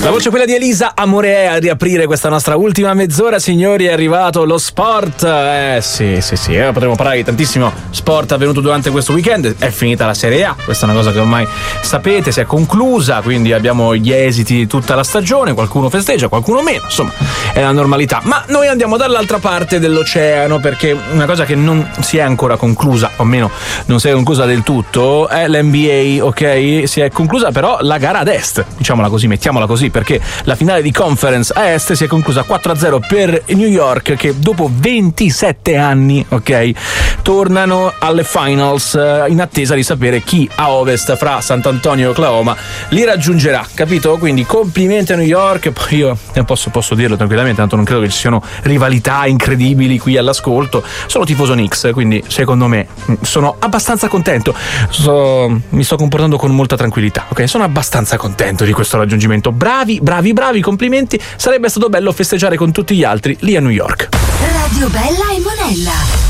La voce è quella di Elisa Amore a riaprire questa nostra ultima mezz'ora, signori. È arrivato lo sport. Sì. Potremmo parlare di tantissimo sport avvenuto durante questo weekend. È finita la Serie A, questa è una cosa che ormai sapete, si è conclusa, quindi abbiamo gli esiti di tutta la stagione. Qualcuno festeggia, qualcuno meno, insomma, è la normalità. Ma noi andiamo dall'altra parte dell'oceano, perché una cosa che non si è ancora conclusa, o almeno non si è conclusa del tutto, è l'NBA, ok? Si è conclusa però la gara ad est, diciamola così, mettiamola così, perché la finale di conference a est si è conclusa 4-0 per New York, che dopo 27 anni, ok, tornano alle finals in attesa di sapere chi a ovest fra Sant'Antonio e Oklahoma li raggiungerà, capito? Quindi complimenti a New York. Poi io posso dirlo tranquillamente, tanto non credo che ci siano rivalità incredibili qui all'ascolto. Sono tifoso Knicks, quindi secondo me sono abbastanza contento. Mi sto comportando con molta tranquillità, ok? Sono abbastanza contento di questo raggiungimento. Bravi, complimenti. Sarebbe stato bello festeggiare con tutti gli altri lì a New York. Radio Bella e Monella.